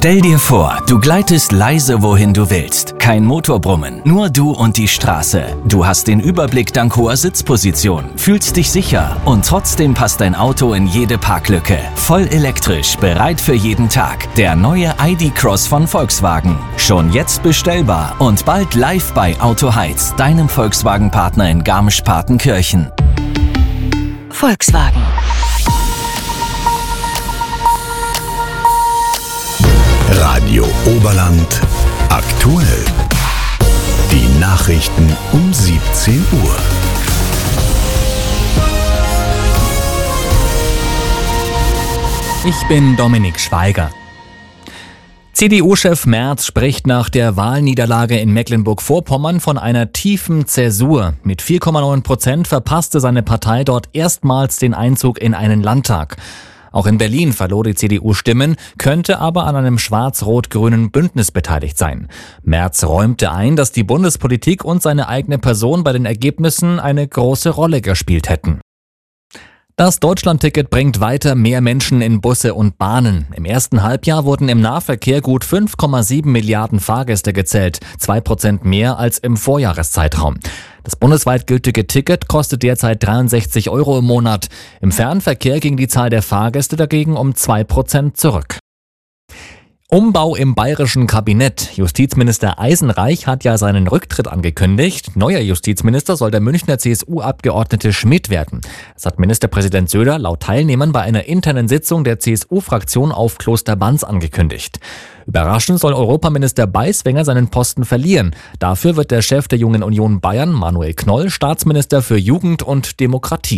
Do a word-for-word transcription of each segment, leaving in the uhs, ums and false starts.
Stell dir vor, du gleitest leise wohin du willst. Kein Motorbrummen, nur du und die Straße. Du hast den Überblick dank hoher Sitzposition, fühlst dich sicher und trotzdem passt dein Auto in jede Parklücke. Voll elektrisch, bereit für jeden Tag. Der neue I D Cross von Volkswagen. Schon jetzt bestellbar und bald live bei Auto Heiz, deinem Volkswagen-Partner in Garmisch-Partenkirchen. Volkswagen. Radio Oberland aktuell. Die Nachrichten um siebzehn Uhr. Ich bin Dominik Schweiger. C D U-Chef Merz spricht nach der Wahlniederlage in Mecklenburg-Vorpommern von einer tiefen Zäsur. Mit vier Komma neun Prozent verpasste seine Partei dort erstmals den Einzug in einen Landtag. Auch in Berlin verlor die C D U Stimmen, könnte aber an einem schwarz-rot-grünen Bündnis beteiligt sein. Merz räumte ein, dass die Bundespolitik und seine eigene Person bei den Ergebnissen eine große Rolle gespielt hätten. Das Deutschlandticket bringt weiter mehr Menschen in Busse und Bahnen. Im ersten Halbjahr wurden im Nahverkehr gut fünf Komma sieben Milliarden Fahrgäste gezählt, zwei Prozent mehr als im Vorjahreszeitraum. Das bundesweit gültige Ticket kostet derzeit dreiundsechzig Euro im Monat. Im Fernverkehr ging die Zahl der Fahrgäste dagegen um zwei Prozent zurück. Umbau im bayerischen Kabinett. Justizminister Eisenreich hat ja seinen Rücktritt angekündigt. Neuer Justizminister soll der Münchner C S U-Abgeordnete Schmidt werden. Das hat Ministerpräsident Söder laut Teilnehmern bei einer internen Sitzung der C S U-Fraktion auf Kloster Banz angekündigt. Überraschend soll Europaminister Beiswenger seinen Posten verlieren. Dafür wird der Chef der Jungen Union Bayern, Manuel Knoll, Staatsminister für Jugend und Demokratie.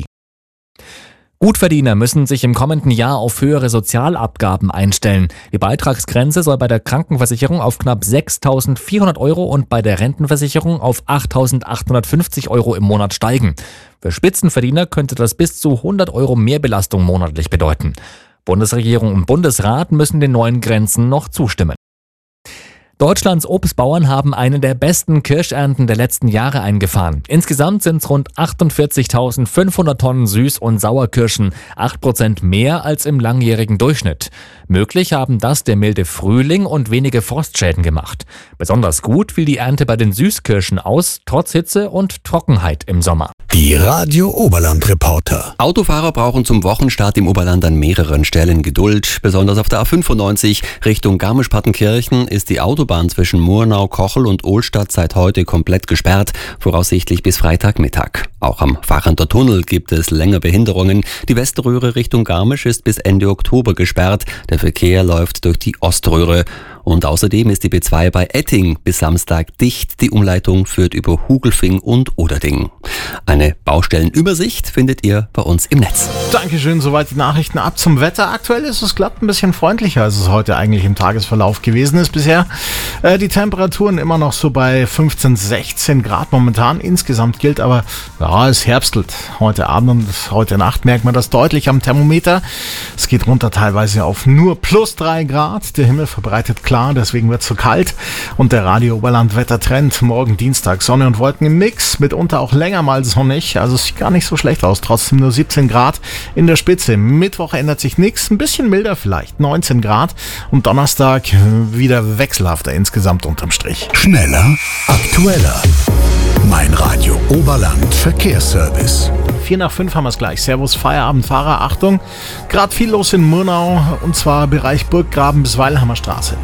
Gutverdiener müssen sich im kommenden Jahr auf höhere Sozialabgaben einstellen. Die Beitragsgrenze soll bei der Krankenversicherung auf knapp sechstausendvierhundert Euro und bei der Rentenversicherung auf achttausendachthundertfünfzig Euro im Monat steigen. Für Spitzenverdiener könnte das bis zu hundert Euro Mehrbelastung monatlich bedeuten. Bundesregierung und Bundesrat müssen den neuen Grenzen noch zustimmen. Deutschlands Obstbauern haben eine der besten Kirschernten der letzten Jahre eingefahren. Insgesamt sind es rund achtundvierzigtausendfünfhundert Tonnen Süß- und Sauerkirschen, acht Prozent mehr als im langjährigen Durchschnitt. Möglich haben das der milde Frühling und wenige Frostschäden gemacht. Besonders gut fiel die Ernte bei den Süßkirschen aus, trotz Hitze und Trockenheit im Sommer. Die Radio Oberland Reporter. Autofahrer brauchen zum Wochenstart im Oberland an mehreren Stellen Geduld. Besonders auf der A fünfundneunzig Richtung Garmisch-Partenkirchen ist die Autobahn zwischen Murnau, Kochel und Ohlstadt seit heute komplett gesperrt, voraussichtlich bis Freitagmittag. Auch am Fahrender Tunnel gibt es länger Behinderungen. Die Weströhre Richtung Garmisch ist bis Ende Oktober gesperrt. Der Verkehr läuft durch die Oströhre. Und außerdem ist die B zwei bei Etting bis Samstag dicht. Die Umleitung führt über Hugelfing und Oderding. Eine Baustellenübersicht findet ihr bei uns im Netz. Dankeschön, soweit die Nachrichten ab zum Wetter. Aktuell ist es glatt ein bisschen freundlicher, als es heute eigentlich im Tagesverlauf gewesen ist bisher. Äh, die Temperaturen immer noch so bei fünfzehn, sechzehn Grad momentan. Insgesamt gilt aber, ja, es herbstelt. Heute Abend und heute Nacht merkt man das deutlich am Thermometer. Es geht runter teilweise auf nur plus drei Grad. Der Himmel verbreitet klar, deswegen wird es so kalt. Und der Radio Oberland Wettertrend. Morgen Dienstag Sonne und Wolken im Mix, mitunter auch länger mal sonnig. Also es sieht gar nicht so schlecht aus. Trotzdem nur siebzehn Grad in der Spitze. Mittwoch ändert sich nichts. Ein bisschen milder vielleicht. neunzehn Grad. Und Donnerstag wieder wechselhafter insgesamt unterm Strich. Schneller, aktueller. Mein Radio Oberland Verkehrsservice. vier nach fünf haben wir es gleich. Servus Feierabendfahrer. Achtung, gerade viel los in Murnau und zwar Bereich Burggraben bis Weilheimer Straße.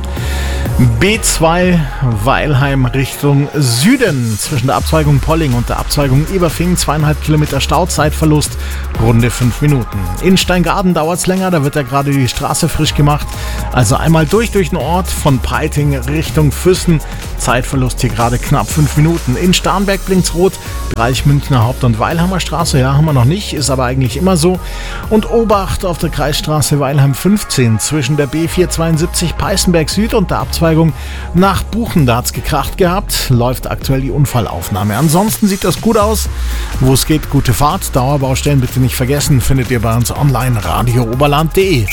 B zwei Weilheim Richtung Süden zwischen der Abzweigung Polling und der Abzweigung Eberfing zweieinhalb Kilometer Stauzeitverlust, runde fünf Minuten. In Steingaden dauert es länger, da wird ja gerade die Straße frisch gemacht. Also einmal durch durch den Ort von Peiting Richtung Füssen. Zeitverlust hier gerade knapp fünf Minuten. In Starnberg blinkt's rot, Bereich Münchner Haupt- und Weilheimer Straße, ja, haben wir noch nicht, ist aber eigentlich immer so. Und Obacht auf der Kreisstraße Weilheim fünfzehn zwischen der B vierhundertzweiundsiebzig Peißenberg Süd und der Abzweigung nach Buchen. Da hat's gekracht gehabt, läuft aktuell die Unfallaufnahme. Ansonsten sieht das gut aus. Wo es geht, gute Fahrt. Dauerbaustellen bitte nicht vergessen, findet ihr bei uns online radio oberland punkt de.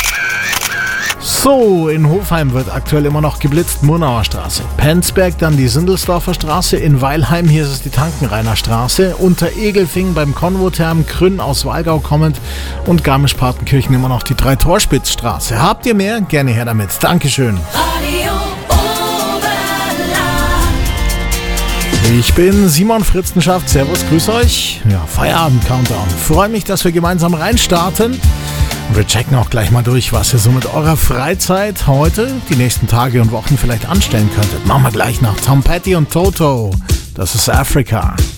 So, in Hofheim wird aktuell immer noch geblitzt, Murnauer Straße. Penzberg, dann die Sindelsdorfer Straße. In Weilheim, hier ist es die Tankenrainer Straße. Unter Egelfing beim Konvotherm, Krünn aus Walgau kommend und Garmisch-Partenkirchen immer noch die Drei-Torspitz-Straße. Habt ihr mehr? Gerne her damit. Dankeschön. Radio Ich bin Simon Fritzenschaft. Servus, grüß euch. Ja, Feierabend-Countdown. Freue mich, dass wir gemeinsam reinstarten. Und wir checken auch gleich mal durch, was ihr so mit eurer Freizeit heute, die nächsten Tage und Wochen vielleicht anstellen könntet. Machen wir gleich nach Tom Petty und Toto. Das ist Africa.